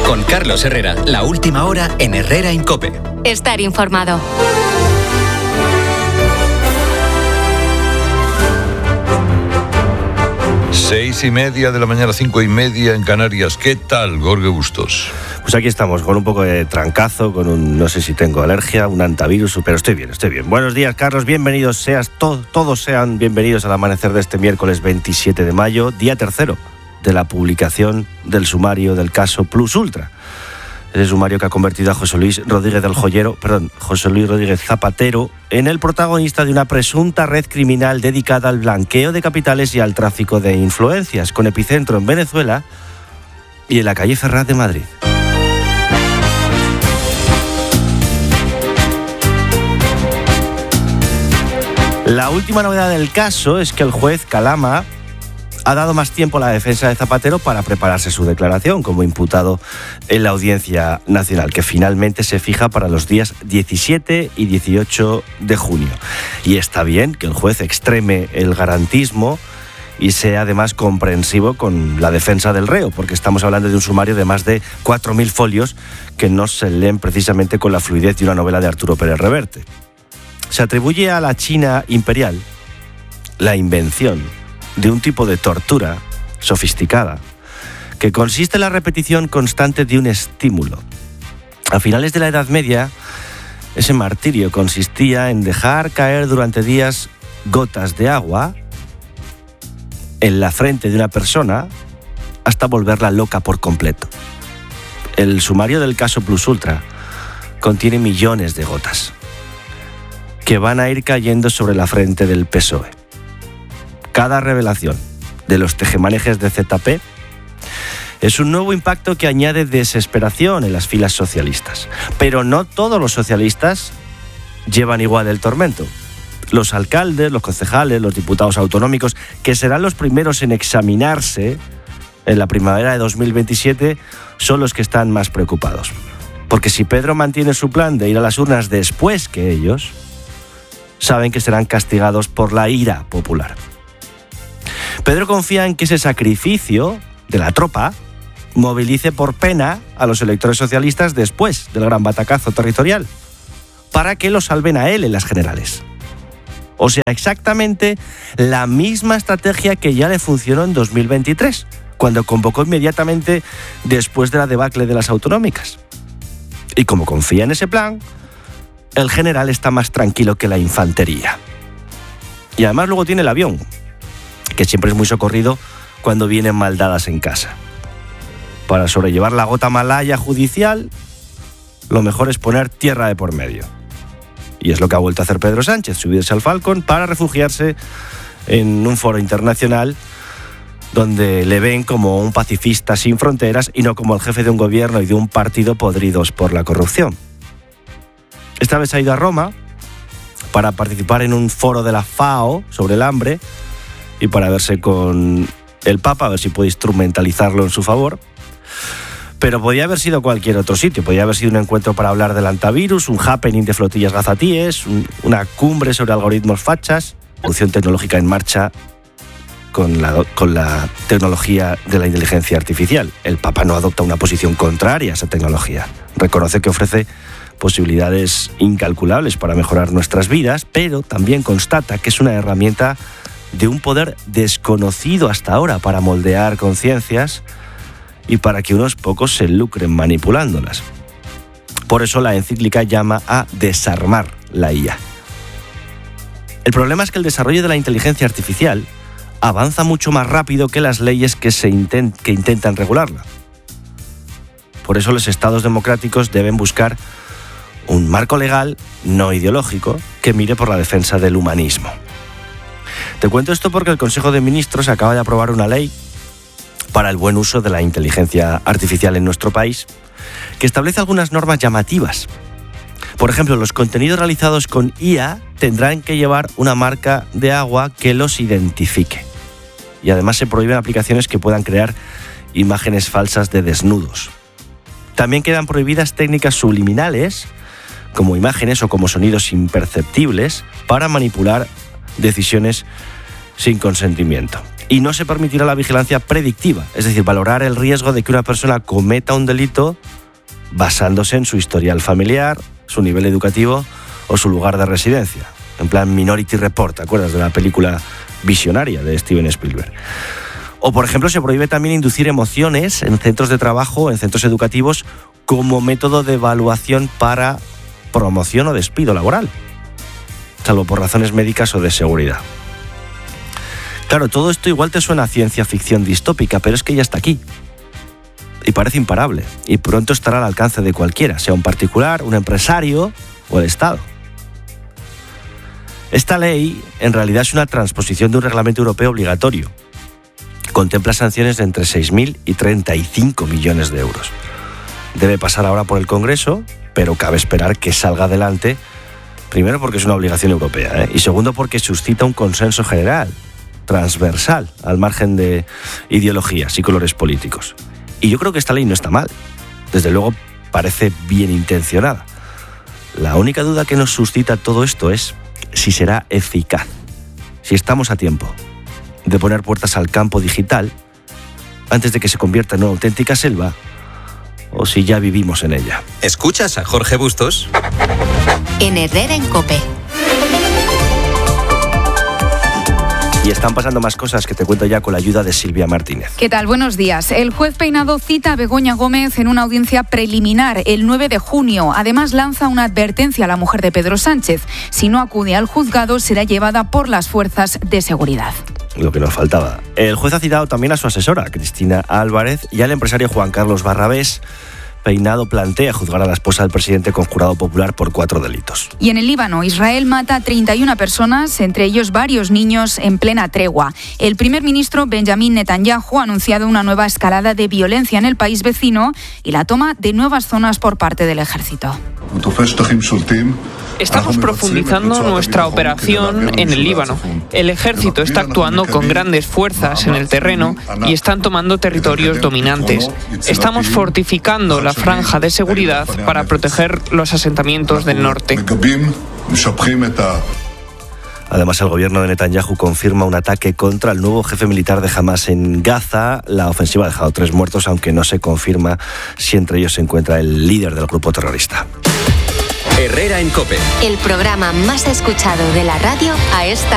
Con Carlos Herrera, la última hora en Herrera en COPE. Estar informado. Seis y media de la mañana, 5:30 en Canarias. ¿Qué tal, Jorge Bustos? Pues aquí estamos, con un poco de trancazo, con un, no sé si tengo alergia, un antivirus, pero estoy bien. Buenos días, Carlos, bienvenidos, todos sean bienvenidos al amanecer de este miércoles 27 de mayo, día tercero de la publicación del sumario del caso Plus Ultra. Ese sumario que ha convertido a José Luis Rodríguez Zapatero en el protagonista de una presunta red criminal dedicada al blanqueo de capitales y al tráfico de influencias, con epicentro en Venezuela y en la calle Ferraz de Madrid. La última novedad del caso es que el juez Calama ha dado más tiempo a la defensa de Zapatero para prepararse su declaración como imputado en la Audiencia Nacional, que finalmente se fija para los días 17 y 18 de junio. Y está bien que el juez extreme el garantismo y sea además comprensivo con la defensa del reo, porque estamos hablando de un sumario de más de 4.000 folios que no se leen precisamente con la fluidez de una novela de Arturo Pérez Reverte. Se atribuye a la China imperial la invención de un tipo de tortura sofisticada que consiste en la repetición constante de un estímulo. A finales de la Edad Media, ese martirio consistía en dejar caer durante días gotas de agua en la frente de una persona hasta volverla loca por completo. El sumario del caso Plus Ultra contiene millones de gotas que van a ir cayendo sobre la frente del PSOE. Cada revelación de los tejemanejes de ZP es un nuevo impacto que añade desesperación en las filas socialistas. Pero no todos los socialistas llevan igual el tormento. Los alcaldes, los concejales, los diputados autonómicos, que serán los primeros en examinarse en la primavera de 2027, son los que están más preocupados. Porque si Pedro mantiene su plan de ir a las urnas después que ellos, saben que serán castigados por la ira popular. Pedro confía en que ese sacrificio de la tropa movilice por pena a los electores socialistas después del gran batacazo territorial, para que lo salven a él en las generales. O sea, exactamente la misma estrategia que ya le funcionó en 2023, cuando convocó inmediatamente después de la debacle de las autonómicas. Y como confía en ese plan, el general está más tranquilo que la infantería. Y además luego tiene el avión, que siempre es muy socorrido cuando vienen maldadas en casa. Para sobrellevar la gota malaya judicial, lo mejor es poner tierra de por medio. Y es lo que ha vuelto a hacer Pedro Sánchez, subirse al Falcon para refugiarse en un foro internacional donde le ven como un pacifista sin fronteras y no como el jefe de un gobierno y de un partido podridos por la corrupción. Esta vez ha ido a Roma para participar en un foro de la FAO sobre el hambre y para verse con el Papa, a ver si puede instrumentalizarlo en su favor. Pero podía haber sido cualquier otro sitio. Podía haber sido un encuentro para hablar del antivirus, un happening de flotillas gazatíes, una cumbre sobre algoritmos fachas, producción tecnológica en marcha con la tecnología de la inteligencia artificial. El Papa no adopta una posición contraria a esa tecnología. Reconoce que ofrece posibilidades incalculables para mejorar nuestras vidas, pero también constata que es una herramienta de un poder desconocido hasta ahora para moldear conciencias y para que unos pocos se lucren manipulándolas. Por eso la encíclica llama a desarmar la IA. El problema es que el desarrollo de la inteligencia artificial avanza mucho más rápido que las leyes que intentan regularla. Por eso los estados democráticos deben buscar un marco legal no ideológico que mire por la defensa del humanismo. Te cuento esto porque el Consejo de Ministros acaba de aprobar una ley para el buen uso de la inteligencia artificial en nuestro país, que establece algunas normas llamativas. Por ejemplo, los contenidos realizados con IA tendrán que llevar una marca de agua que los identifique. Y además se prohíben aplicaciones que puedan crear imágenes falsas de desnudos. También quedan prohibidas técnicas subliminales, como imágenes o como sonidos imperceptibles, para manipular decisiones sin consentimiento. Y no se permitirá la vigilancia predictiva, es decir, valorar el riesgo de que una persona cometa un delito basándose en su historial familiar, su nivel educativo o su lugar de residencia. En plan Minority Report, ¿te acuerdas de la película Visionaria de Steven Spielberg? O, por ejemplo, se prohíbe también inducir emociones en centros de trabajo, en centros educativos, como método de evaluación para promoción o despido laboral, salvo por razones médicas o de seguridad. Claro, todo esto igual te suena a ciencia ficción distópica, pero es que ya está aquí. Y parece imparable. Y pronto estará al alcance de cualquiera, sea un particular, un empresario o el Estado. Esta ley, en realidad, es una transposición de un reglamento europeo obligatorio. Contempla sanciones de entre 6.000 y 35 millones de euros. Debe pasar ahora por el Congreso, pero cabe esperar que salga adelante, primero porque es una obligación europea, y segundo porque suscita un consenso general, transversal, al margen de ideologías y colores políticos. Y yo creo que esta ley no está mal. Desde luego parece bien intencionada. La única duda que nos suscita todo esto es si será eficaz, si estamos a tiempo de poner puertas al campo digital antes de que se convierta en una auténtica selva, o si ya vivimos en ella. ¿Escuchas a Jorge Bustos? En Herrera en COPE. Y están pasando más cosas que te cuento ya con la ayuda de Silvia Martínez. ¿Qué tal? Buenos días. El juez Peinado cita a Begoña Gómez en una audiencia preliminar el 9 de junio. Además, lanza una advertencia a la mujer de Pedro Sánchez. Si no acude al juzgado, será llevada por las fuerzas de seguridad. Lo que nos faltaba. El juez ha citado también a su asesora, Cristina Álvarez, y al empresario Juan Carlos Barrabés. Peinado plantea juzgar a la esposa del presidente con jurado popular por 4 delitos. Y en el Líbano, Israel mata a 31 personas, entre ellos varios niños, en plena tregua. El primer ministro Benjamín Netanyahu ha anunciado una nueva escalada de violencia en el país vecino y la toma de nuevas zonas por parte del ejército. Estamos profundizando nuestra operación en el Líbano. El ejército está actuando con grandes fuerzas en el terreno y están tomando territorios dominantes. Estamos fortificando la franja de seguridad para proteger los asentamientos del norte. Además, el gobierno de Netanyahu confirma un ataque contra el nuevo jefe militar de Hamás en Gaza. La ofensiva ha dejado 3 muertos, aunque no se confirma si entre ellos se encuentra el líder del grupo terrorista. Herrera en COPE. El programa más escuchado de la radio a esta